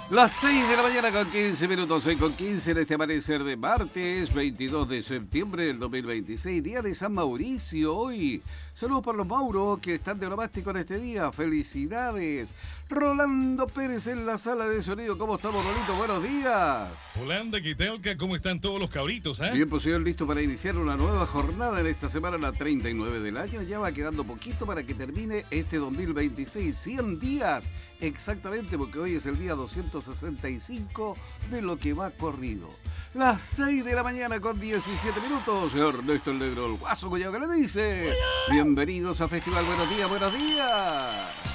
Las 6 de la mañana con 15 minutos, 6:15 en este amanecer de martes 22 de septiembre del 2026, día de San Mauricio hoy. Saludos para los Mauros que están de onomástico en este día, felicidades. Rolando Pérez en la sala de sonido, ¿cómo estamos, Rolito? Buenos días. Holanda, Quitelca, ¿cómo están todos los cabritos? Bien, pues señor, listo para iniciar una nueva jornada en esta semana, la 39 del año. Ya va quedando poquito para que termine este 2026, 100 días exactamente, porque hoy es el día 265 de lo que va corrido. Las 6 de la mañana con 17 minutos. Ernesto el Negro, el Guaso Collado, que le dice: bienvenidos a Festival Buenos Días, buenos días.